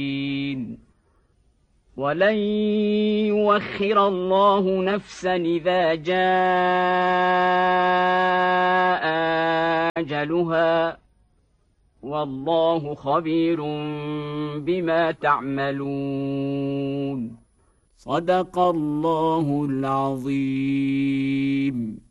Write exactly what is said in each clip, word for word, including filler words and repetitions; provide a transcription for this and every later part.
ولن يؤخر الله نفسا إذا جاء أجلها والله خبير بما تعملون. صدق الله العظيم.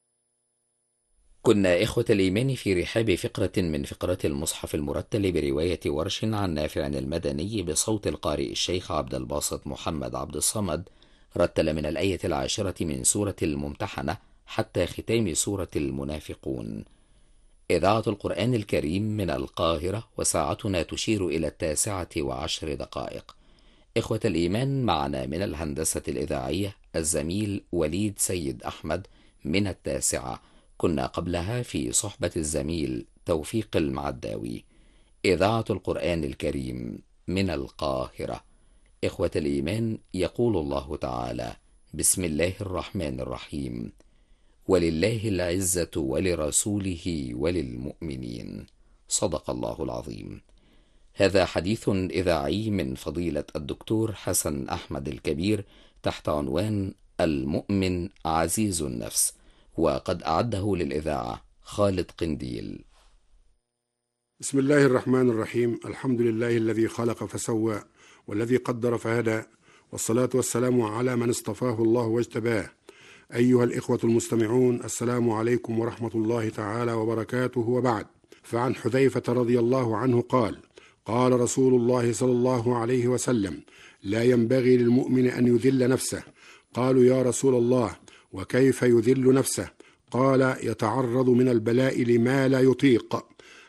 كنا إخوة الإيمان في رحاب فقرة من فقرات المصحف المرتل برواية ورش عن نافع المدني بصوت القارئ الشيخ عبد الباسط محمد عبد الصمد، رتل من الآية العاشرة من سورة الممتحنة حتى ختام سورة المنافقون. إذاعة القرآن الكريم من القاهرة، وساعتنا تشير إلى التاسعة وعشر دقائق. إخوة الإيمان، معنا من الهندسة الإذاعية الزميل وليد سيد أحمد من التاسعة. كنا قبلها في صحبة الزميل توفيق المعداوي. إذاعة القرآن الكريم من القاهرة. إخوة الإيمان، يقول الله تعالى: بسم الله الرحمن الرحيم: ولله العزة ولرسوله وللمؤمنين. صدق الله العظيم. هذا حديث إذاعي من فضيلة الدكتور حسن أحمد الكبير تحت عنوان المؤمن عزيز النفس، وقد أعده للإذاعة خالد قنديل. بسم الله الرحمن الرحيم. الحمد لله الذي خلق فسوى والذي قدر فهدى، والصلاة والسلام على من اصطفاه الله واجتباه. أيها الإخوة المستمعون، السلام عليكم ورحمة الله تعالى وبركاته، وبعد. فعن حذيفة رضي الله عنه قال: قال رسول الله صلى الله عليه وسلم: لا ينبغي للمؤمن أن يذل نفسه. قالوا: يا رسول الله، وكيف يذل نفسه؟ قال: يتعرض من البلاء لما لا يطيق.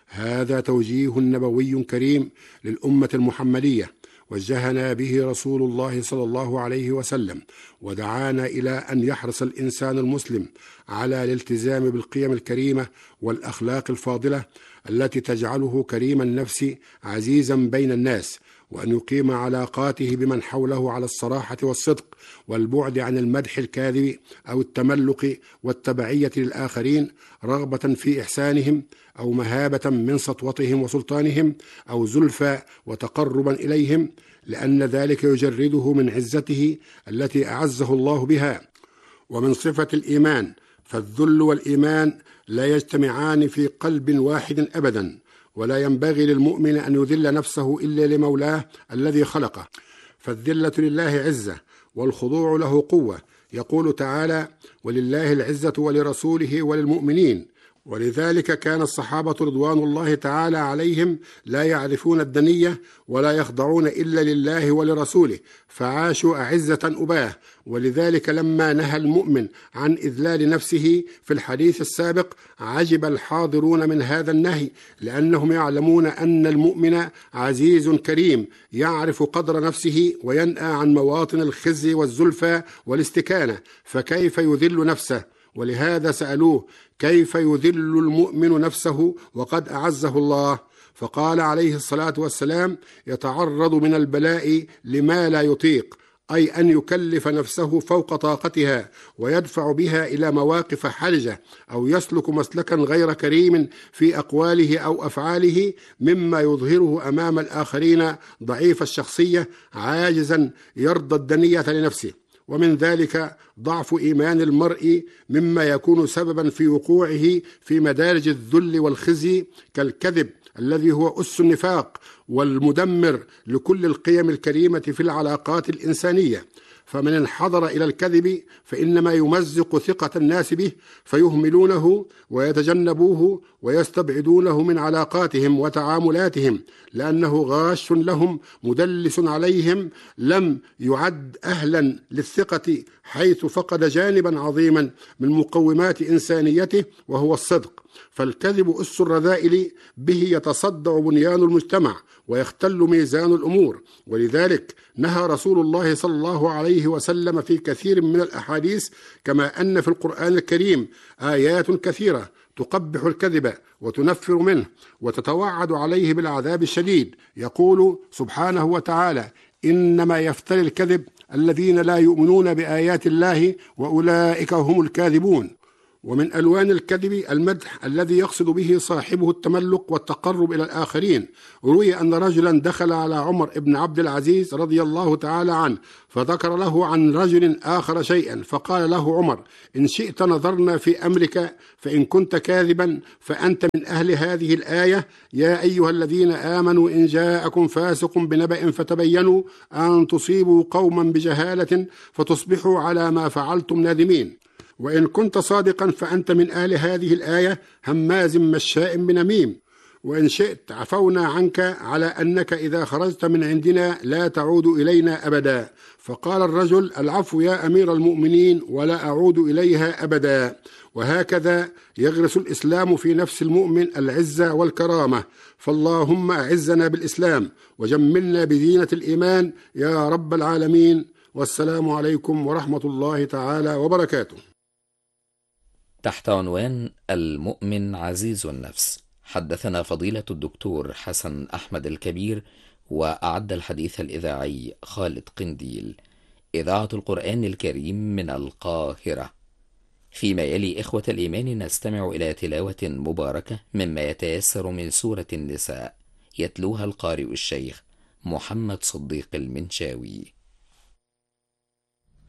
هذا توجيه نبوي كريم للأمة المحمدية، وجهنا به رسول الله صلى الله عليه وسلم، ودعانا إلى أن يحرص الإنسان المسلم على الالتزام بالقيم الكريمة والأخلاق الفاضلة التي تجعله كريم النفس عزيزا بين الناس، وأن يقيم علاقاته بمن حوله على الصراحة والصدق والبعد عن المدح الكاذب أو التملق والتبعية للآخرين، رغبة في إحسانهم أو مهابة من سطوتهم وسلطانهم أو زلفى وتقربا إليهم، لأن ذلك يجرده من عزته التي أعزه الله بها. ومن صفة الإيمان، فالذل والإيمان لا يجتمعان في قلب واحد أبدا، ولا ينبغي للمؤمن أن يذل نفسه إلا لمولاه الذي خلقه، فالذلة لله عزة والخضوع له قوة. يقول تعالى: ولله العزة ولرسوله وللمؤمنين. ولذلك كان الصحابة رضوان الله تعالى عليهم لا يعرفون الدنية ولا يخضعون إلا لله ولرسوله، فعاشوا أعزة أباه. ولذلك لما نهى المؤمن عن إذلال نفسه في الحديث السابق عجب الحاضرون من هذا النهي، لأنهم يعلمون أن المؤمن عزيز كريم يعرف قدر نفسه وينأى عن مواطن الخزي والزلفى والاستكانة، فكيف يذل نفسه؟ ولهذا سألوه: كيف يذل المؤمن نفسه وقد أعزه الله؟ فقال عليه الصلاة والسلام: يتعرض من البلاء لما لا يطيق، أي أن يكلف نفسه فوق طاقتها ويدفع بها إلى مواقف حرجة، أو يسلك مسلكا غير كريم في أقواله أو أفعاله، مما يظهره أمام الآخرين ضعيف الشخصية عاجزا يرضى الدنية لنفسه. ومن ذلك ضعف إيمان المرء، مما يكون سببا في وقوعه في مدارج الذل والخزي، كالكذب الذي هو أس النفاق والمدمر لكل القيم الكريمة في العلاقات الإنسانية. فمن انحدر إلى الكذب فإنما يمزق ثقة الناس به، فيهملونه ويتجنبوه ويستبعدونه من علاقاتهم وتعاملاتهم، لأنه غاش لهم مدلس عليهم، لم يعد أهلا للثقة، حيث فقد جانبا عظيما من مقومات إنسانيته وهو الصدق. فالكذب أس الرذائل، به يتصدع بنيان المجتمع ويختل ميزان الأمور. ولذلك نهى رسول الله صلى الله عليه وسلم في كثير من الأحاديث، كما أن في القرآن الكريم آيات كثيرة تقبح الكذب وتنفر منه وتتوعد عليه بالعذاب الشديد. يقول سبحانه وتعالى: إنما يفتري الكذب الذين لا يؤمنون بآيات الله وأولئك هم الكاذبون. ومن ألوان الكذب المدح الذي يقصد به صاحبه التملق والتقرب إلى الآخرين. روي أن رجلا دخل على عمر بن عبد العزيز رضي الله تعالى عنه فذكر له عن رجل آخر شيئا، فقال له عمر: إن شئت نظرنا في أمرك، فإن كنت كاذبا فأنت من أهل هذه الآية: يا أيها الذين آمنوا إن جاءكم فاسق بنبأ فتبينوا أن تصيبوا قوما بجهالة فتصبحوا على ما فعلتم نادمين. وإن كنت صادقا فأنت من أهل هذه الآية: هماز مشاء بنميم. وإن شئت عفونا عنك على أنك إذا خرجت من عندنا لا تعود إلينا أبدا. فقال الرجل: العفو يا أمير المؤمنين، ولا أعود إليها أبدا. وهكذا يغرس الإسلام في نفس المؤمن العزة والكرامة. فاللهم أعزنا بالإسلام وجملنا بدينة الإيمان يا رب العالمين. والسلام عليكم ورحمة الله تعالى وبركاته. تحت عنوان المؤمن عزيز النفس، حدثنا فضيلة الدكتور حسن أحمد الكبير، وأعد الحديث الإذاعي خالد قنديل. إذاعة القرآن الكريم من القاهرة. فيما يلي إخوة الإيمان نستمع إلى تلاوة مباركة مما يتيسر من سورة النساء، يتلوها القارئ الشيخ محمد صديق المنشاوي.